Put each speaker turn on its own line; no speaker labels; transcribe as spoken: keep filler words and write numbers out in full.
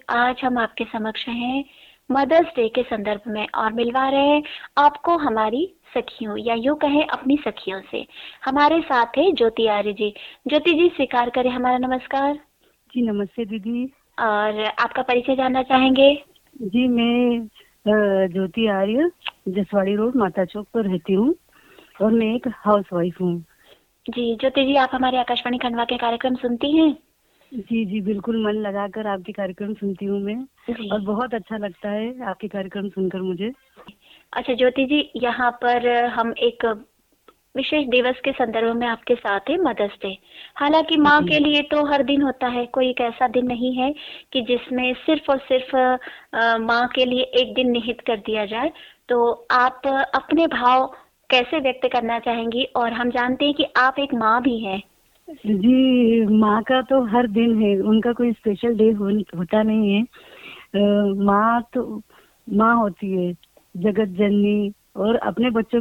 आज हम आपके समक्ष हैं मदर्स डे के संदर्भ में और मिलवा रहे हैं आपको हमारी सखियों या यूँ कहें अपनी सखियों से। हमारे साथ है ज्योति आर्य जी। ज्योति जी स्वीकार करें हमारा नमस्कार।
जी नमस्ते दीदी।
और आपका परिचय जानना चाहेंगे?
जी मैं ज्योति आर्य जसवाड़ी रोड माता चौक पर रहती हूँ और मैं एक हाउस वाइफ हूँ।
जी ज्योति जी, आप हमारे आकाशवाणी खंडवा के कार्यक्रम सुनती हैं?
जी जी बिल्कुल, मन लगाकर आपके कार्यक्रम सुनती हूँ मैं और बहुत अच्छा लगता है आपके कार्यक्रम सुनकर मुझे।
अच्छा ज्योति जी, यहाँ पर हम एक विशेष दिवस के संदर्भ में आपके साथ है, मदर्स डे। हालांकि माँ के लिए तो हर दिन होता है, कोई एक ऐसा दिन नहीं है कि जिसमें सिर्फ और सिर्फ माँ के लिए एक दिन निहित कर दिया जाए। तो आप अपने भाव कैसे व्यक्त करना चाहेंगी? और हम जानते हैं कि आप एक माँ भी हैं।
जी माँ का तो हर दिन है, उनका कोई स्पेशल डे हो, होता नहीं है। माँ तो माँ होती है, जगत जननी, और अपने बच्चों